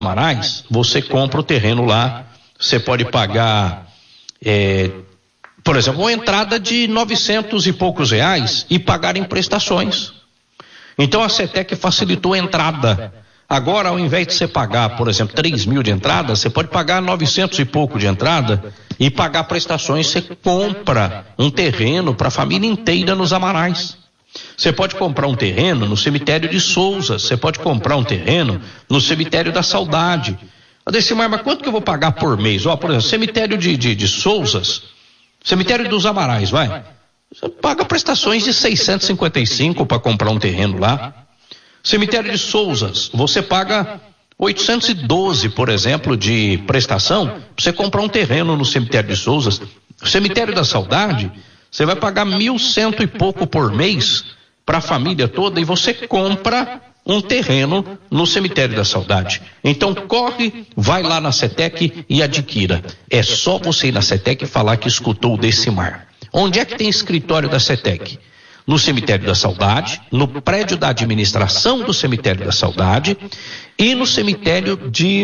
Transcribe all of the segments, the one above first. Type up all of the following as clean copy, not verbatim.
Amarais, você compra o terreno lá, você pode pagar, por exemplo, uma entrada de 900 e poucos reais e pagar em prestações. Então a CETEC facilitou a entrada. Agora, ao invés de você pagar, por exemplo, 3 mil de entrada, você pode pagar 900 e pouco de entrada e pagar prestações. Você compra um terreno para a família inteira nos Amarais. Você pode comprar um terreno no cemitério de Souza, você pode comprar um terreno no cemitério da Saudade. Adecimar, mas quanto que eu vou pagar por mês? Por exemplo, cemitério de Souzas, cemitério dos Amarais, vai. Você paga prestações de 655 para comprar um terreno lá. Cemitério de Souzas, você paga 812, por exemplo, de prestação para você comprar um terreno no cemitério de Souzas. Cemitério da Saudade, você vai pagar 1.100 e pouco por mês para a família toda e você compra um terreno no cemitério da Saudade. Então corre, vai lá na CETEC e adquira. É só você ir na CETEC e falar que escutou o Decimar. Onde é que tem escritório da CETEC? No cemitério da Saudade, no prédio da administração do cemitério da Saudade e no cemitério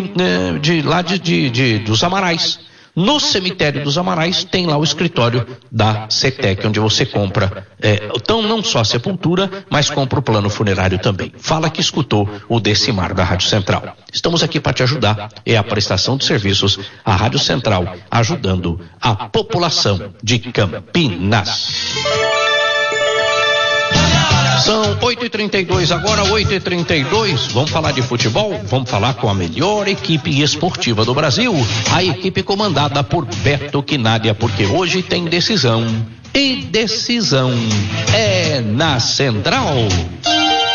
dos Amarais. No cemitério dos Amarais tem lá o escritório da CETEC, onde você compra, então não só a sepultura, mas compra o plano funerário também. Fala que escutou o Decimar da Rádio Central. Estamos aqui para te ajudar. É a prestação de serviços, a Rádio Central, ajudando a população de Campinas. São 8h32, agora 8h32, vamos falar de futebol? Vamos falar com a melhor equipe esportiva do Brasil, a equipe comandada por Beto Quinadia, porque hoje tem decisão, e decisão é na Central.